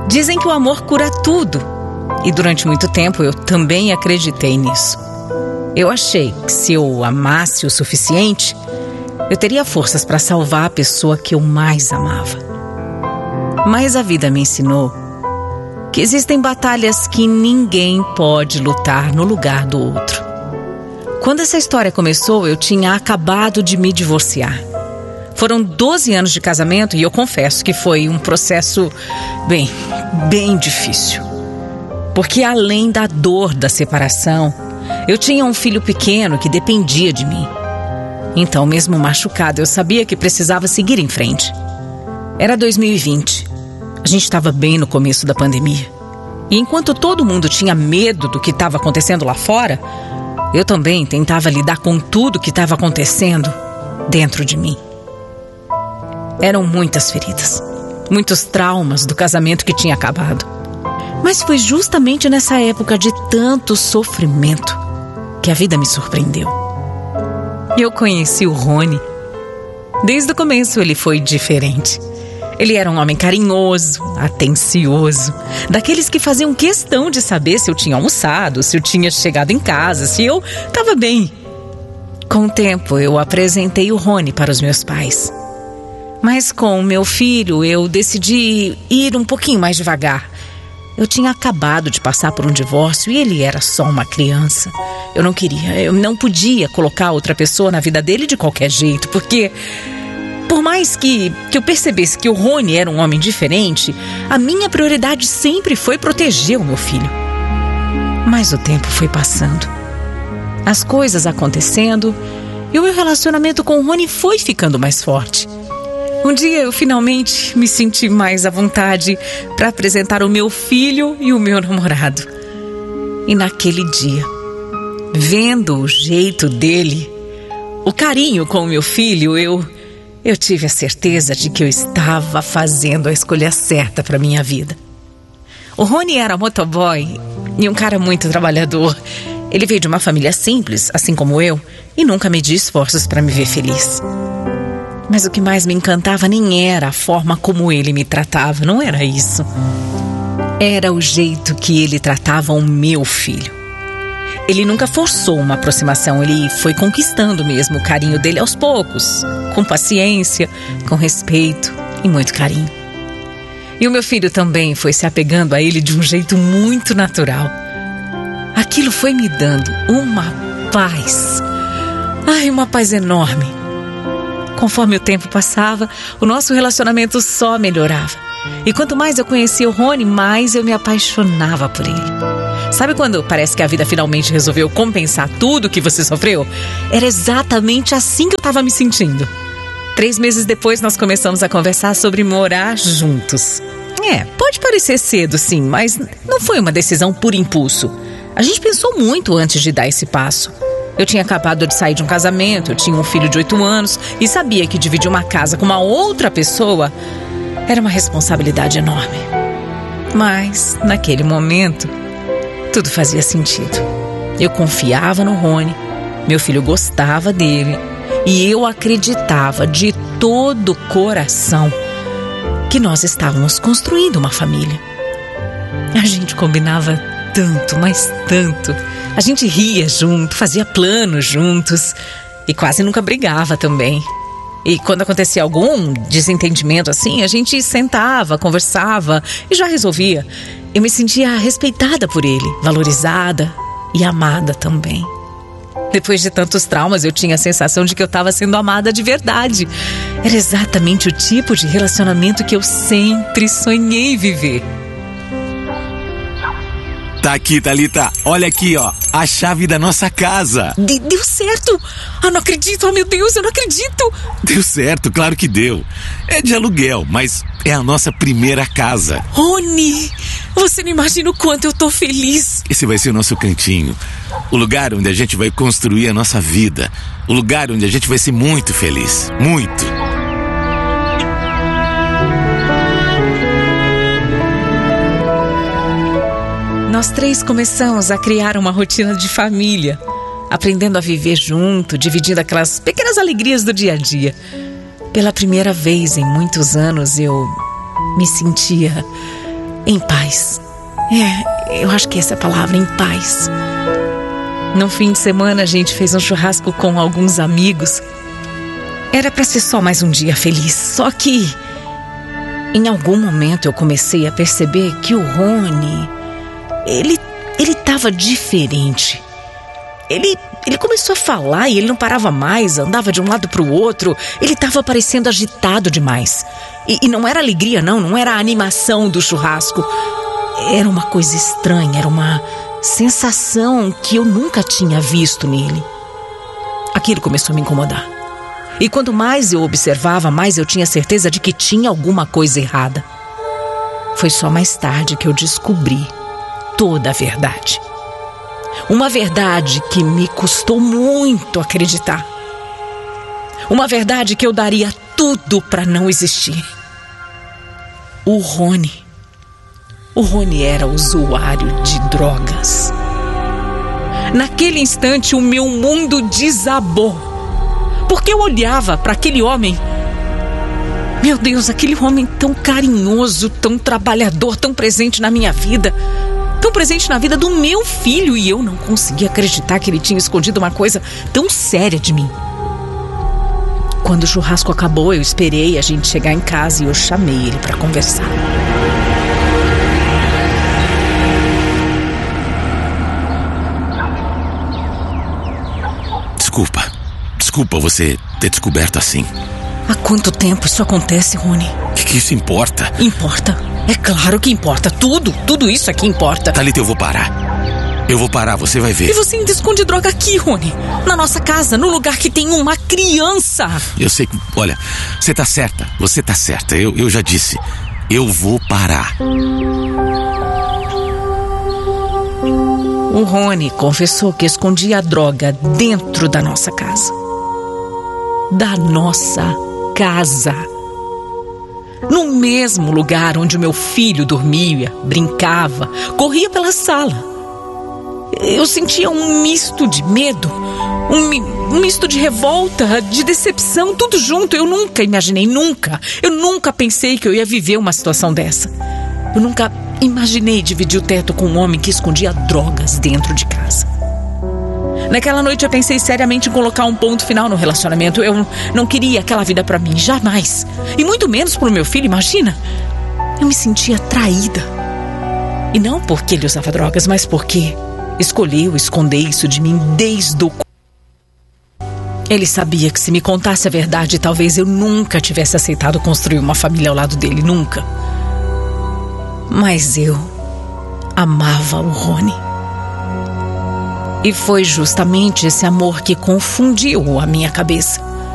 Dizem que o amor cura tudo. E durante muito tempo eu também acreditei nisso. Eu achei que se eu amasse o suficiente, eu teria forças para salvar a pessoa que eu mais amava. Mas a vida me ensinou que existem batalhas que ninguém pode lutar no lugar do outro. Quando essa história começou, eu tinha acabado de me divorciar. Foram 12 anos de casamento e eu confesso que foi um processo bem difícil. Porque além da dor da separação, eu tinha um filho pequeno que dependia de mim. Então, mesmo machucada, eu sabia que precisava seguir em frente. Era 2020. A gente estava bem no começo da pandemia. E enquanto todo mundo tinha medo do que estava acontecendo lá fora, eu também tentava lidar com tudo que estava acontecendo dentro de mim. Eram muitas feridas, muitos traumas do casamento que tinha acabado. Mas foi justamente nessa época de tanto sofrimento que a vida me surpreendeu. Eu conheci o Rony. Desde o começo ele foi diferente. Ele era um homem carinhoso, atencioso, daqueles que faziam questão de saber se eu tinha almoçado, se eu tinha chegado em casa, se eu estava bem. Com o tempo eu apresentei o Rony para os meus pais. Mas com o meu filho eu decidi ir um pouquinho mais devagar. Eu tinha acabado de passar por um divórcio e ele era só uma criança. Eu não podia colocar outra pessoa na vida dele de qualquer jeito, porque por mais que eu percebesse que o Rony era um homem diferente, a minha prioridade sempre foi proteger o meu filho. Mas o tempo foi passando, as coisas acontecendo e o meu relacionamento com o Rony foi ficando mais forte. Um dia eu finalmente me senti mais à vontade para apresentar o meu filho e o meu namorado. E naquele dia, vendo o jeito dele, o carinho com o meu filho, eu tive a certeza de que eu estava fazendo a escolha certa para minha vida. O Rony era motoboy e um cara muito trabalhador. Ele veio de uma família simples, assim como eu, e nunca mediu esforços para me ver feliz. Mas o que mais me encantava nem era a forma como ele me tratava, não era isso. Era o jeito que ele tratava o meu filho. Ele nunca forçou uma aproximação, ele foi conquistando mesmo o carinho dele aos poucos, com paciência, com respeito e muito carinho. E o meu filho também foi se apegando a ele de um jeito muito natural. Aquilo foi me dando uma paz. Uma paz enorme. Conforme o tempo passava, o nosso relacionamento só melhorava. E quanto mais eu conhecia o Rony, mais eu me apaixonava por ele. Sabe quando parece que a vida finalmente resolveu compensar tudo que você sofreu? Era exatamente assim que eu estava me sentindo. 3 meses depois, nós começamos a conversar sobre morar juntos. Pode parecer cedo, sim, mas não foi uma decisão por impulso. A gente pensou muito antes de dar esse passo. Eu tinha acabado de sair de um casamento, eu tinha um filho de 8 anos e sabia que dividir uma casa com uma outra pessoa era uma responsabilidade enorme. Mas, naquele momento, tudo fazia sentido. Eu confiava no Rony, meu filho gostava dele e eu acreditava de todo o coração que nós estávamos construindo uma família. A gente combinava tanto, mas tanto. A gente ria junto, fazia planos juntos e quase nunca brigava também. E quando acontecia algum desentendimento assim, a gente sentava, conversava e já resolvia. Eu me sentia respeitada por ele, valorizada e amada também. Depois de tantos traumas, eu tinha a sensação de que eu estava sendo amada de verdade. Era exatamente o tipo de relacionamento que eu sempre sonhei viver. Tá aqui, Thalita. Olha aqui, ó. A chave da nossa casa. Deu certo? Não acredito. Meu Deus, eu não acredito. Deu certo, claro que deu. É de aluguel, mas é a nossa primeira casa. Rony, você não imagina o quanto eu tô feliz. Esse vai ser o nosso cantinho. O lugar onde a gente vai construir a nossa vida. O lugar onde a gente vai ser muito feliz. Muito. Nós 3 começamos a criar uma rotina de família, aprendendo a viver junto, dividindo aquelas pequenas alegrias do dia a dia. Pela primeira vez em muitos anos eu me sentia em paz. Eu acho que essa é a palavra, em paz. No fim de semana a gente fez um churrasco com alguns amigos. Era para ser só mais um dia feliz. Só que em algum momento eu comecei a perceber que o Rony, ele estava diferente. Ele começou a falar e ele não parava mais, andava de um lado para o outro. Ele estava parecendo agitado demais. E não era alegria não era a animação do churrasco. Era uma coisa estranha, era uma sensação que eu nunca tinha visto nele. Aquilo começou a me incomodar. E quanto mais eu observava, mais eu tinha certeza de que tinha alguma coisa errada. Foi só mais tarde que eu descobri toda a verdade. Uma verdade que me custou muito acreditar. Uma verdade que eu daria tudo para não existir. O Rony era usuário de drogas. Naquele instante o meu mundo desabou. Porque eu olhava para aquele homem. Meu Deus, aquele homem tão carinhoso, tão trabalhador, tão presente na minha vida. Tão presente na vida do meu filho. E eu não conseguia acreditar que ele tinha escondido uma coisa tão séria de mim. Quando o churrasco acabou, eu esperei a gente chegar em casa e eu chamei ele para conversar. Desculpa você ter descoberto assim. Há quanto tempo isso acontece, Rony? O que isso importa? Importa? É claro que importa. Tudo isso aqui importa. Thalita, eu vou parar, você vai ver. E você ainda esconde droga aqui, Rony? Na nossa casa, no lugar que tem uma criança. Eu sei que, olha, você tá certa. Eu já disse, eu vou parar. O Rony confessou que escondia a droga dentro da nossa casa. Da nossa casa. No mesmo lugar onde o meu filho dormia, brincava, corria pela sala. Eu sentia um misto de medo, um misto de revolta, de decepção, tudo junto. Eu nunca imaginei, eu nunca pensei que eu ia viver uma situação dessa. Eu nunca imaginei dividir o teto com um homem que escondia drogas dentro de casa. Naquela noite eu pensei seriamente em colocar um ponto final no relacionamento. Eu não queria aquela vida pra mim, jamais. E muito menos pro meu filho, imagina. Eu me sentia traída. E não porque ele usava drogas, mas porque escolheu esconder isso de mim desde o... Ele sabia que se me contasse a verdade, talvez eu nunca tivesse aceitado construir uma família ao lado dele, nunca. Mas eu amava o Rony. E foi justamente esse amor que confundiu a minha cabeça.